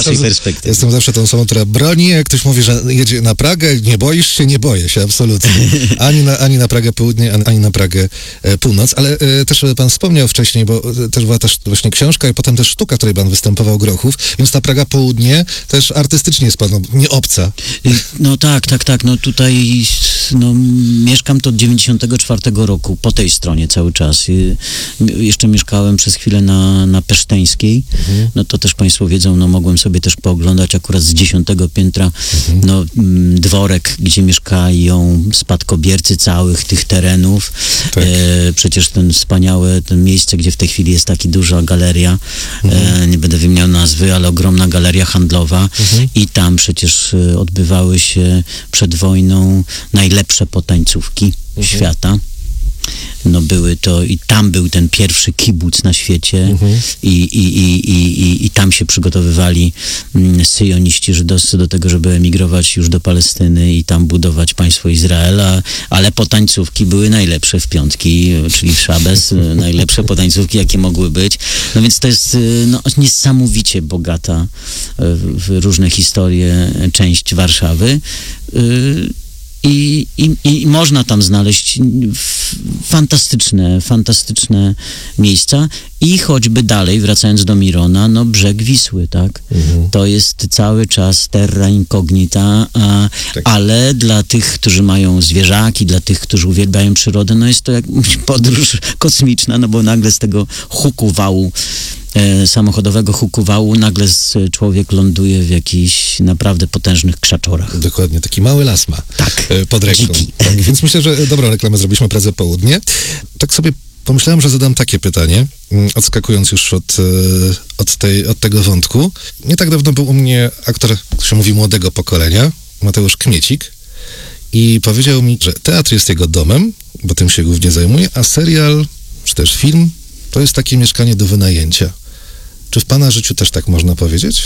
naszej perspektywy. Jestem zawsze tą osobą, która broni, jak ktoś mówi, że jedzie na Pragę, nie boisz się, nie boję się, absolutnie. Ani na Pragę Południe, ani na Pragę Północ, ale też pan wspomniał wcześniej, bo też była też właśnie książka i potem też sztuka, w której pan występował, Grochów, więc ta Praga Południe też artystycznie jest panu nie obca. No tak, no tutaj mieszkam to od 94 roku, po tej stronie cały czas. Jeszcze mieszkałem przez chwilę na Peszteńskiej, no to też państwo wiedzą, no mogłem sobie też pooglądać akurat z 10 piętra, dworek, gdzie mieszkają spadkobiercy całych tych terenów. Tak. Przecież ten miejsce, gdzie w tej chwili jest taka duża galeria, nie będę wymieniał nazwy, ale ogromna galeria handlowa i tam przecież odbywały się przed wojną najlepsze potańcówki świata. No były to i tam był ten pierwszy kibuc na świecie i tam się przygotowywali syjoniści żydowscy do tego, żeby emigrować już do Palestyny i tam budować państwo Izraela, ale potańcówki były najlepsze w piątki, czyli w Szabes, najlepsze potańcówki, jakie mogły być. No więc to jest niesamowicie bogata w różne historie część Warszawy. I można tam znaleźć fantastyczne miejsca i choćby dalej, wracając do Mirona, brzeg Wisły, tak? To jest cały czas terra incognita, ale dla tych, którzy mają zwierzaki, dla tych, którzy uwielbiają przyrodę, jest to jak podróż kosmiczna, bo nagle z tego huku wału, samochodowego huku wału, nagle człowiek ląduje w jakichś naprawdę potężnych krzaczorach. Dokładnie, taki mały las ma. Tak. Pod ręką. Tak, więc myślę, że dobrą reklamę zrobiliśmy Pradze Południe. Tak sobie pomyślałem, że zadam takie pytanie, odskakując już od tego wątku. Nie tak dawno był u mnie aktor, jak się mówi, młodego pokolenia, Mateusz Kmiecik, i powiedział mi, że teatr jest jego domem, bo tym się głównie zajmuje, a serial, czy też film, to jest takie mieszkanie do wynajęcia. Czy w pana życiu też tak można powiedzieć?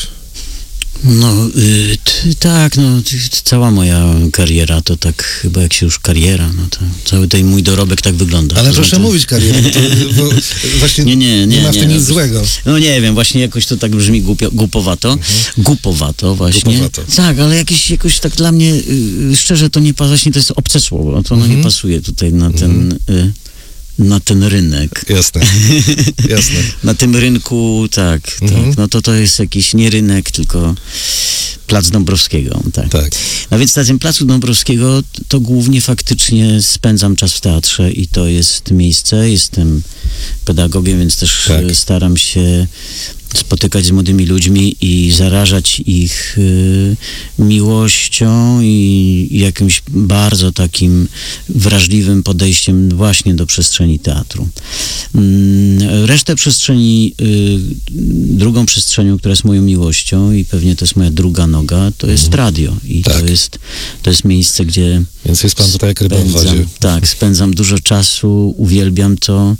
Tak, cała moja kariera to tak, chyba jak się już kariera, to cały ten mój dorobek tak wygląda. Ale proszę mówić kariera, bo właśnie nie ma w tym nic złego. No nie wiem, właśnie jakoś to tak brzmi głupowato. Głupowato właśnie. Głupowato. Tak, ale jakoś tak dla mnie, szczerze, to nie właśnie to jest obce słowo, to nie pasuje tutaj na ten rynek. Jasne. Na tym rynku, tak. No to jest jakiś nie rynek, tylko Plac Dąbrowskiego. Tak. No więc na tym Placu Dąbrowskiego to głównie faktycznie spędzam czas w teatrze i to jest miejsce. Jestem pedagogiem, więc też staram się spotykać z młodymi ludźmi i zarażać ich miłością i jakimś bardzo takim wrażliwym podejściem właśnie do przestrzeni teatru. Resztę przestrzeni, drugą przestrzenią, która jest moją miłością i pewnie to jest moja druga noga, to jest radio i to jest miejsce, gdzie więc jest pan tutaj jak ryba w wodzie. Tak, spędzam dużo czasu, uwielbiam to.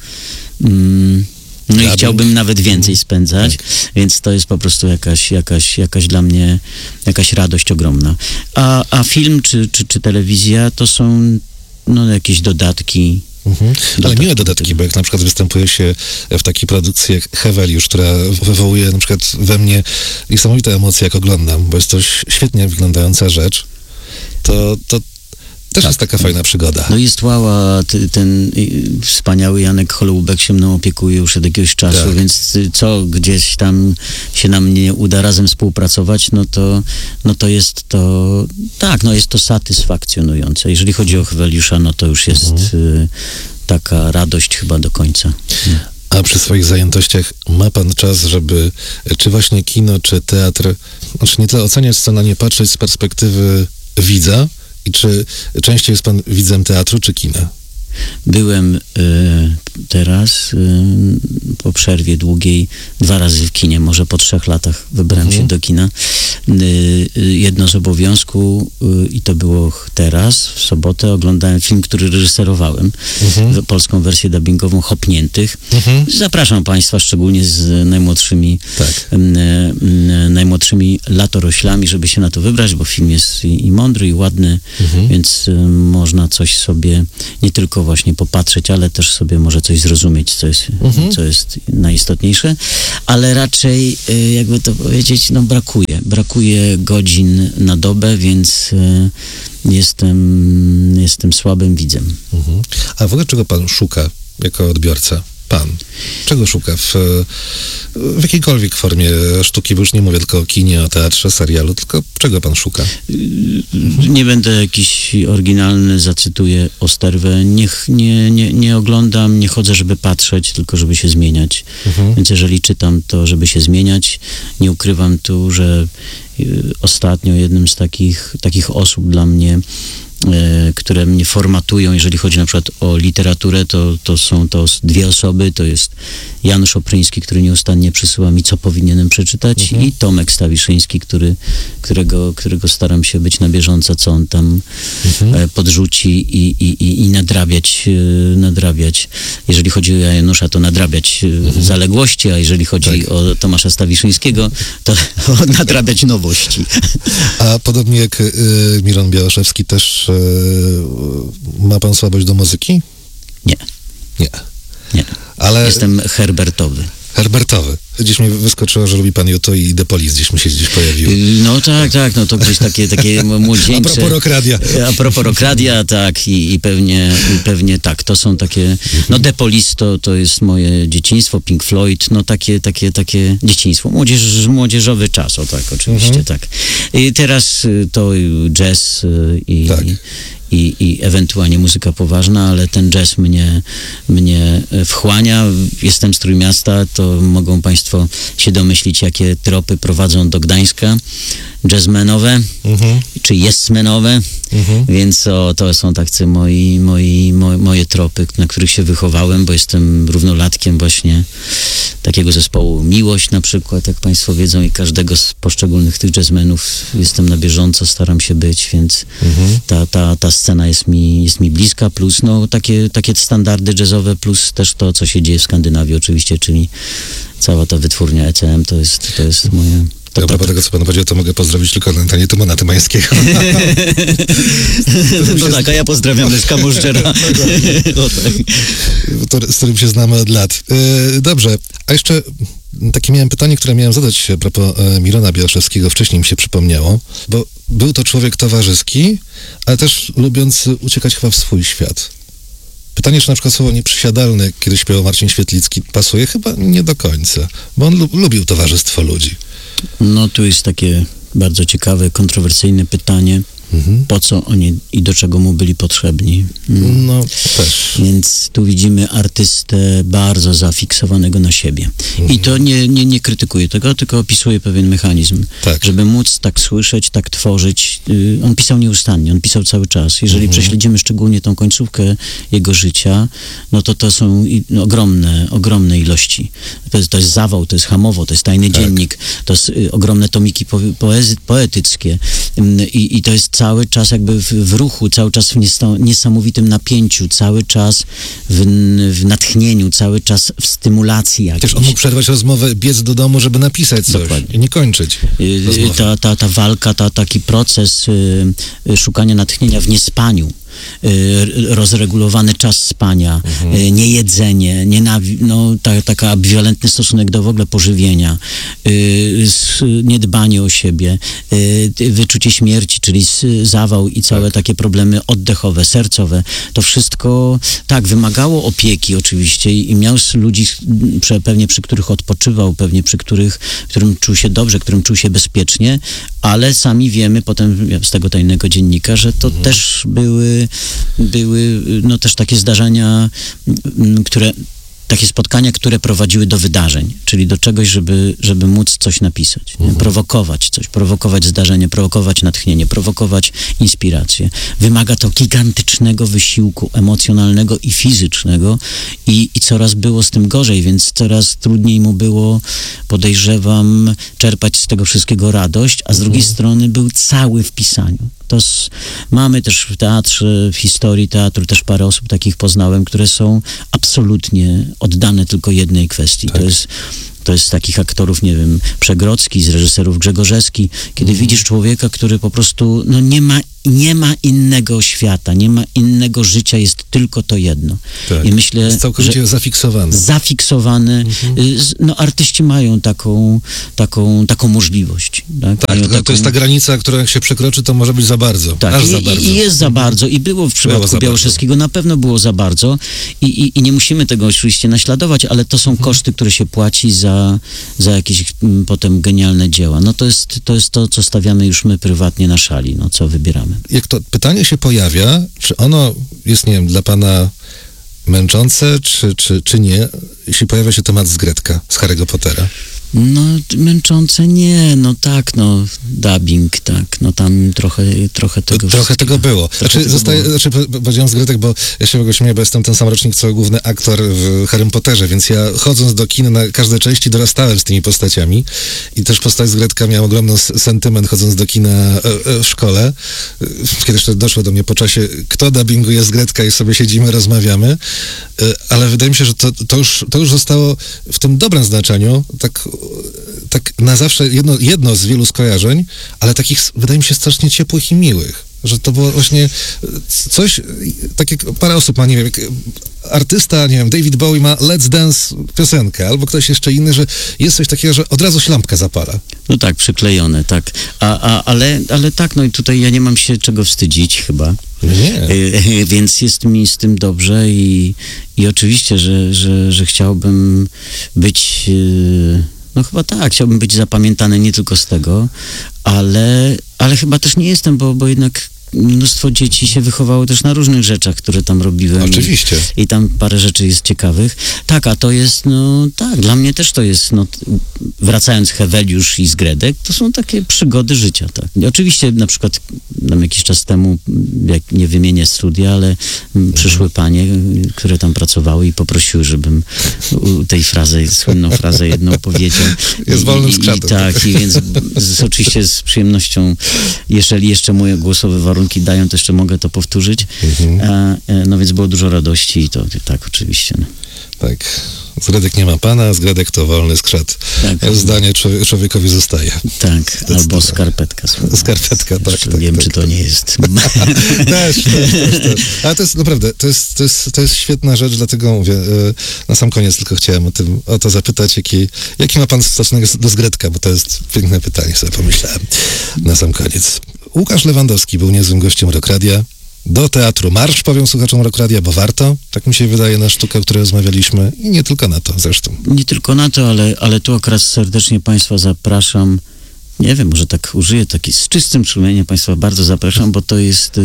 I chciałbym nawet więcej spędzać, więc to jest po prostu jakaś dla mnie jakaś radość ogromna. A film czy telewizja to są jakieś dodatki. Ale miłe dodatki, bo jak na przykład występuje się w takiej produkcji jak Heweliusz, która wywołuje na przykład we mnie niesamowite emocje, jak oglądam, bo jest to świetnie wyglądająca rzecz, to też jest taka fajna przygoda. Jest łała, ten wspaniały Janek Holoubek się mną opiekuje już od jakiegoś czasu, więc gdzieś tam się nam nie uda razem współpracować, to jest to, jest to satysfakcjonujące. Jeżeli chodzi o Heweliusza, to już jest taka radość chyba do końca. A przy swoich zajętościach ma pan czas, żeby czy właśnie kino, czy teatr, nie tyle oceniać, co na nie patrzeć z perspektywy widza? I czy częściej jest pan widzem teatru czy kina? Byłem teraz po przerwie długiej 2 razy w kinie, może po 3 latach wybrałem się do kina. Jedno z obowiązku i to było teraz, w sobotę oglądałem film, który reżyserowałem, polską wersję dubbingową Hopniętych. Zapraszam państwa, szczególnie z najmłodszymi latoroślami, żeby się na to wybrać, bo film jest i mądry, i ładny, więc można coś sobie nie tylko właśnie popatrzeć, ale też sobie może coś zrozumieć, co jest najistotniejsze, ale raczej, jakby to powiedzieć, no brakuje godzin na dobę, więc jestem słabym widzem. A w ogóle czego pan szuka jako odbiorca? Pan. Czego szuka w jakiejkolwiek formie sztuki, bo już nie mówię tylko o kinie, o teatrze, serialu, tylko czego pan szuka? Nie będę jakiś oryginalny, zacytuję Osterwę. Nie oglądam, nie chodzę, żeby patrzeć, tylko żeby się zmieniać. Więc jeżeli czytam, to żeby się zmieniać. Nie ukrywam tu, że ostatnio jednym z takich osób dla mnie, które mnie formatują, jeżeli chodzi na przykład o literaturę, to są to dwie osoby, to jest Janusz Opryński, który nieustannie przysyła mi, co powinienem przeczytać, i Tomek Stawiszyński, którego staram się być na bieżąco, co on tam podrzuci i nadrabiać. Jeżeli chodzi o Janusza, to nadrabiać zaległości, a jeżeli chodzi o Tomasza Stawiszyńskiego, to nadrabiać nowości. A podobnie jak Miron Białaszewski też ma pan słabość do muzyki? Nie. Ale... Jestem herbertowy. Gdzieś mi wyskoczyło, że lubi pan Juto i The Police, gdzieś mi się pojawił. No tak, no to gdzieś takie młodzieńcze... A propos Rokradia, tak, i pewnie tak, to są takie... No The Police to jest moje dzieciństwo, Pink Floyd, no takie dzieciństwo, młodzieżowy czas, o tak, oczywiście, tak. I teraz to jazz i ewentualnie muzyka poważna, ale ten jazz mnie wchłania. Jestem z Trójmiasta, to mogą państwo się domyślić, jakie tropy prowadzą do Gdańska. Jazzmenowe, czy yesmenowe, więc to są tacy moje tropy, na których się wychowałem, bo jestem równolatkiem właśnie takiego zespołu Miłość na przykład, jak państwo wiedzą, i każdego z poszczególnych tych jazzmenów jestem na bieżąco, staram się być, więc ta scena jest mi bliska, plus no takie standardy jazzowe, plus też to, co się dzieje w Skandynawii oczywiście, czyli cała ta wytwórnia ECM, to jest moje... A propos tego, co pan powiedział, to mogę pozdrowić tylko na antenie Tymona Tymańskiego. No tak, a ja pozdrawiam Leszka Moszczera. Z którym się znamy od lat. Dobrze, a jeszcze takie miałem pytanie, które miałem zadać a propos Mirona Białaszewskiego, wcześniej mi się przypomniało, bo był to człowiek towarzyski, ale też lubiący uciekać chyba w swój świat. Pytanie, czy na przykład słowo nieprzysiadalne, kiedy śpiewał Marcin Świetlicki, pasuje? Chyba nie do końca, bo on lubił towarzystwo ludzi. No tu jest takie bardzo ciekawe, kontrowersyjne pytanie. Po co oni i do czego mu byli potrzebni. No też. Więc tu widzimy artystę bardzo zafiksowanego na siebie. I to nie krytykuję tego, tylko opisuję pewien mechanizm. Tak. Żeby móc tak słyszeć, tak tworzyć. On pisał nieustannie, on pisał cały czas. Jeżeli prześledzimy szczególnie tą końcówkę jego życia, no to są ogromne ilości. To jest zawał, to jest Hamowo, to jest Tajny Dziennik, to jest ogromne tomiki poetyckie. I to jest cały czas jakby w ruchu, cały czas w niesamowitym napięciu, cały czas w natchnieniu, cały czas w stymulacji jakiejś. Też on mógł przerwać rozmowę, biec do domu, żeby napisać coś. Dokładnie. I nie kończyć ta walka, taki proces szukania natchnienia w niespaniu. Rozregulowany czas spania, niejedzenie, taka ambiwalentny stosunek do w ogóle pożywienia, niedbanie o siebie, wyczucie śmierci, czyli zawał i całe takie problemy oddechowe, sercowe. To wszystko tak wymagało opieki oczywiście i miał ludzi pewnie przy których odpoczywał, pewnie którym czuł się dobrze, którym czuł się bezpiecznie, ale sami wiemy potem z tego Tajnego Dziennika, że to też były też takie zdarzenia, takie spotkania, które prowadziły do wydarzeń, czyli do czegoś, żeby móc coś napisać, prowokować zdarzenie, prowokować natchnienie, prowokować inspirację. Wymaga to gigantycznego wysiłku emocjonalnego i fizycznego i coraz było z tym gorzej, więc coraz trudniej mu było, podejrzewam, czerpać z tego wszystkiego radość, a z drugiej strony był cały w pisaniu. Mamy też w teatrze, w historii teatru też parę osób takich poznałem, które są absolutnie oddane tylko jednej kwestii. Tak. To jest z takich aktorów, nie wiem, Przegrodzki, z reżyserów Grzegorzewski, kiedy widzisz człowieka, który po prostu nie ma nie ma innego świata, nie ma innego życia, jest tylko to jedno. Tak. I myślę, jest całkowicie że zafiksowany. No artyści mają taką możliwość. Tak, tylko to jest ta granica, która jak się przekroczy, to może być za bardzo. Tak, aż za bardzo. I jest za bardzo. I było w przypadku Białoszewskiego, na pewno było za bardzo. I nie musimy tego oczywiście naśladować, ale to są koszty, które się płaci za jakieś potem genialne dzieła. No to jest to, co stawiamy już my prywatnie na szali, no co wybieramy. Jak to pytanie się pojawia, czy ono jest, nie wiem, dla pana męczące, czy nie, jeśli pojawia się temat Zgredka z Harry'ego Pottera? No, męczące nie, no tak, no, dubbing, tak, no tam trochę tego... Trochę tego było. Powiedziałem Zgredek, bo ja się w ogóle śmieję, bo jestem ten sam rocznik, co główny aktor w Harrym Potterze, więc ja chodząc do kin na każdej części dorastałem z tymi postaciami i też postać Zgredka miała ogromny sentyment chodząc do kina w szkole. Kiedyś to doszło do mnie po czasie, kto dubbinguje Zgredka i sobie siedzimy, rozmawiamy, ale wydaje mi się, że to już zostało w tym dobrym znaczeniu, tak na zawsze jedno z wielu skojarzeń, ale takich, wydaje mi się, strasznie ciepłych i miłych. Że to było właśnie coś, tak jak parę osób ma, nie wiem, jak artysta, nie wiem, David Bowie ma Let's Dance piosenkę, albo ktoś jeszcze inny, że jest coś takiego, że od razu się lampka zapala. No tak, przyklejone, tak. Ale tak, no i tutaj ja nie mam się czego wstydzić chyba. Nie. Więc jest mi z tym dobrze i oczywiście, że chciałbym być... No chyba tak, chciałbym być zapamiętany nie tylko z tego, ale chyba też nie jestem, bo jednak mnóstwo dzieci się wychowało też na różnych rzeczach, które tam robiłem. Oczywiście. I tam parę rzeczy jest ciekawych. Tak, a to jest, no tak, dla mnie też to jest, no wracając Heweliusz i Zgredek, to są takie przygody życia, tak. I oczywiście na przykład jakiś czas temu, jak nie wymienię studia, ale przyszły panie, które tam pracowały i poprosiły, żebym tej słynną frazę jedną powiedział. Jest wolnym skrzatem. Tak, i więc oczywiście z przyjemnością, jeżeli jeszcze moje głosowe warunki dają, to jeszcze mogę to powtórzyć. No więc było dużo radości i to tak, oczywiście. No. Tak. Zgredek nie ma pana, Zgredek to wolny skrzat. Tak. Zdanie człowiekowi zostaje. Tak, albo skarpetka. Skarpetka, tak. Wiem, czy to nie jest. Też. Ale to jest naprawdę, to jest świetna rzecz, dlatego mówię, na sam koniec tylko chciałem o to zapytać, jaki ma pan stosunek do Zgredka, bo to jest piękne pytanie, sobie pomyślałem na sam koniec. Łukasz Lewandowski był niezłym gościem Rock Radia. Do teatru marsz, powiem słuchaczom Rock Radia, bo warto. Tak mi się wydaje na sztukę, o której rozmawialiśmy. I nie tylko na to zresztą. Nie tylko na to, ale tu akurat serdecznie Państwa zapraszam. Nie wiem, może tak użyję z czystym sumieniem Państwa bardzo zapraszam, bo to jest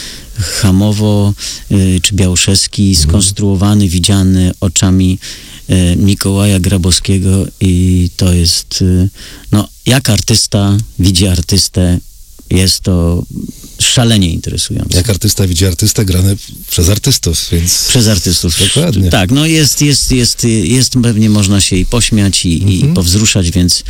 Hamowo czy Białoszewski skonstruowany, widziany oczami Mikołaja Grabowskiego i to jest, no jak artysta widzi artystę, jest to szalenie interesujące. Jak artysta widzi artystę, grany przez artystów, więc... Przez artystów. Dokładnie. Tak, no jest pewnie można się i pośmiać i powzruszać, więc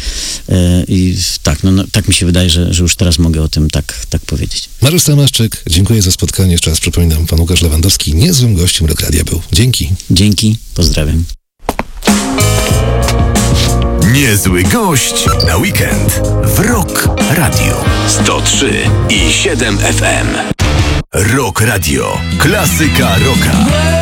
tak, no, tak mi się wydaje, że już teraz mogę o tym tak powiedzieć. Mariusz Tomaszczyk, dziękuję za spotkanie. Jeszcze raz przypominam, pan Łukasz Lewandowski niezłym gościem Rock Radia był. Dzięki. Dzięki, pozdrawiam. Niezły gość na weekend w Rock Radio 103,7 FM. Rock Radio. Klasyka rocka.